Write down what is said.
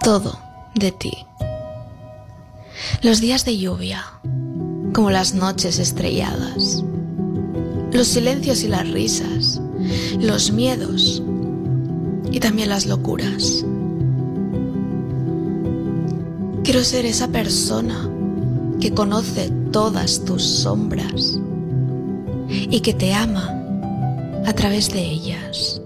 todo de ti. Los días de lluvia, como las noches estrelladas, los silencios y las risas, los miedos y también las locuras. Quiero ser esa persona que conoce todas tus sombras y que te ama a través de ellas.